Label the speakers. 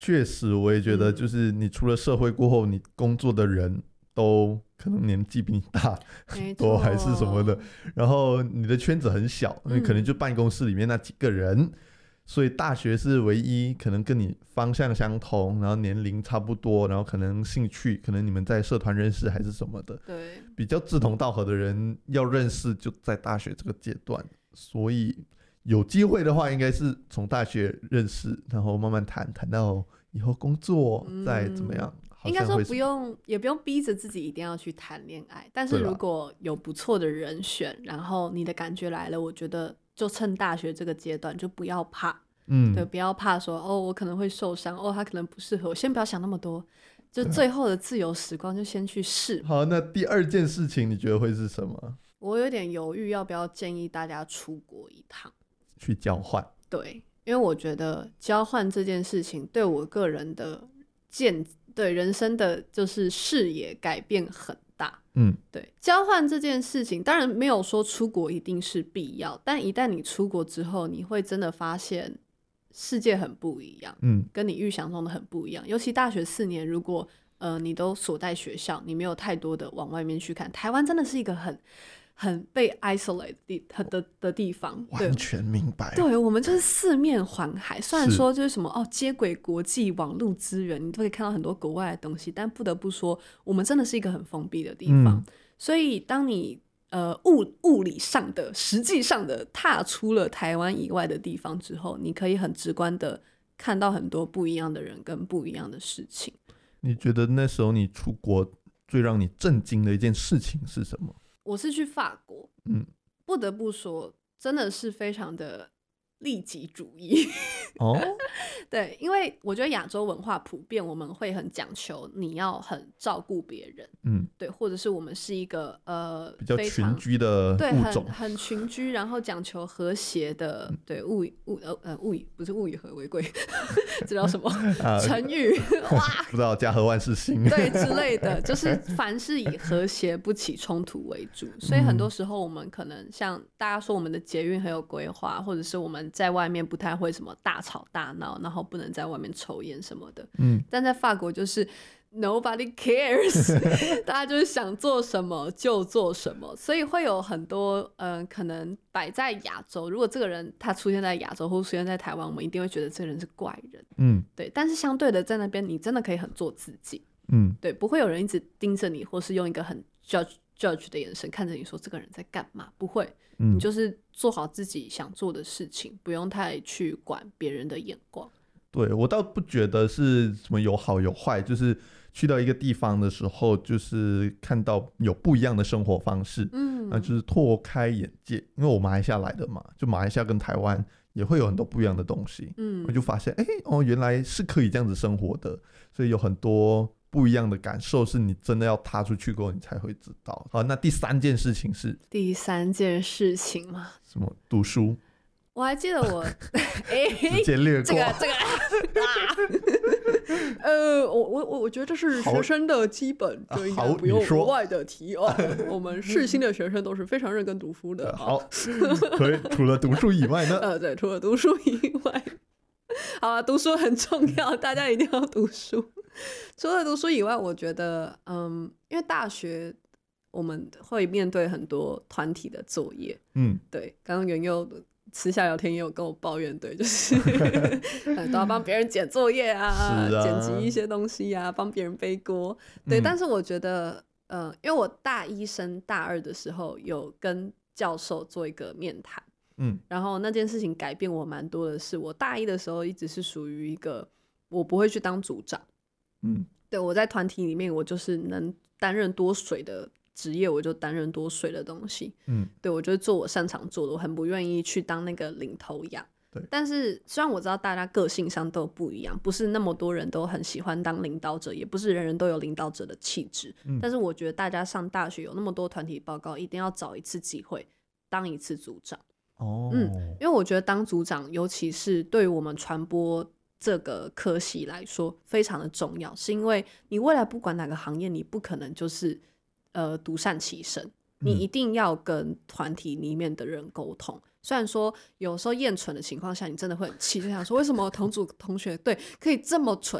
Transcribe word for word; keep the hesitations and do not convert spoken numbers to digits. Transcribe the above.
Speaker 1: 确实我也觉得就是你出了社会过后，你工作的人都可能年纪比你大多还是什么的，然后你的圈子很小，你可能就办公室里面那几个人、嗯、所以大学是唯一可能跟你方向相同，然后年龄差不多，然后可能兴趣可能你们在社团认识还是什么的，
Speaker 2: 对，
Speaker 1: 比较志同道合的人要认识就在大学这个阶段，所以有机会的话应该是从大学认识，然后慢慢谈谈到以后工作再怎么样、嗯、
Speaker 2: 应该说不用，也不用逼着自己一定要去谈恋爱，但是如果有不错的人选，然后你的感觉来了，我觉得就趁大学这个阶段就不要怕，嗯，对，不要怕说哦我可能会受伤，哦他可能不适合我，先不要想那么多，就最后的自由时光就先去试。
Speaker 1: 好，那第二件事情你觉得会是什么？
Speaker 2: 我有点犹豫要不要建议大家出国一趟
Speaker 1: 去交换。
Speaker 2: 对，因为我觉得交换这件事情对我个人的见对人生的就是视野改变很大。嗯，对，交换这件事情当然没有说出国一定是必要，但一旦你出国之后，你会真的发现世界很不一样，嗯，跟你预想中的很不一样。尤其大学四年，如果呃你都锁在学校，你没有太多的往外面去看，台湾真的是一个很很被 isolate 的, 的, 的地方，
Speaker 1: 完全明白。
Speaker 2: 对，我们就是四面环海，虽然说就是什么哦，接轨国际网络资源，你都可以看到很多国外的东西，但不得不说，我们真的是一个很封闭的地方。嗯、所以当你呃物物理上的、实际上的踏出了台湾以外的地方之后，你可以很直观的看到很多不一样的人跟不一样的事情。
Speaker 1: 你觉得那时候你出国最让你震惊的一件事情是什么？
Speaker 2: 我是去法国，嗯，不得不说真的是非常的利己主义哦，对，因为我觉得亚洲文化普遍我们会很讲求你要很照顾别人，嗯，对，或者是我们是一个呃
Speaker 1: 比较群居的物种，
Speaker 2: 对，很很群居，然后讲求和谐的，对，物以物呃呃物以不是物以和为贵这叫什么、呃、成语哇
Speaker 1: 不知道家和万事兴
Speaker 2: 对之类的，就是凡事以和谐不起冲突为主，所以很多时候我们可能像大家说我们的捷运很有规划，或者是我们在外面不太会什么大吵大闹，然后不能在外面抽烟什么的，嗯，但在法国就是 nobody cares 大家就是想做什么就做什么，所以会有很多呃，可能摆在亚洲，如果这个人他出现在亚洲或出现在台湾，我们一定会觉得这个人是怪人，嗯，对，但是相对的在那边你真的可以很做自己，嗯，对，不会有人一直盯着你，或是用一个很 judge judge 的眼神看着你说这个人在干嘛，不会、嗯、你就是做好自己想做的事情，不用太去管别人的眼光。
Speaker 1: 对，我倒不觉得是什么有好有坏，就是去到一个地方的时候就是看到有不一样的生活方式，嗯，那就是拓开眼界，因为我马来西亚来的嘛，就马来西亚跟台湾也会有很多不一样的东西，嗯，我就发现哎哦原来是可以这样子生活的，所以有很多不一样的感受是你真的要踏出去过后你才会知道。好，那第三件事情是第
Speaker 2: 三件事情嘛？
Speaker 1: 什么？读书。
Speaker 2: 我还记得我
Speaker 1: 直接略过
Speaker 2: 这个这个啊，呃，我我我觉得这是学生的基本，就应该不用额外的提哦。我们世新的学生都是非常认真读书的。
Speaker 1: 好，可以除了读书以外呢？
Speaker 2: 呃，对，除了读书以外，好啊，读书很重要，大家一定要读书。除了读书以外，我觉得，嗯，因为大学我们会面对很多团体的作业，嗯，对，刚刚元佑私下聊天也有跟我抱怨，对，就是都要帮别人剪作业 啊, 啊剪辑一些东西啊，帮别人背锅，对、嗯、但是我觉得呃，因为我大一升大二的时候有跟教授做一个面谈，嗯，然后那件事情改变我蛮多的是，我大一的时候一直是属于一个我不会去当组长，嗯，对，我在团体里面我就是能担任多水的职业，我就担任多水的东西，嗯，对，我就做我擅长做的，我很不愿意去当那个领头羊，对，但是虽然我知道大家个性上都不一样，不是那么多人都很喜欢当领导者，也不是人人都有领导者的气质、嗯、但是我觉得大家上大学有那么多团体报告，一定要找一次机会当一次组长哦，嗯，因为我觉得当组长尤其是对于我们传播这个科系来说非常的重要，是因为你未来不管哪个行业你不可能就是呃独善其身，你一定要跟团体里面的人沟通、嗯、 虽然说有时候厌蠢的情况下，你真的会很气，就想说为什么同组同学对可以这么蠢，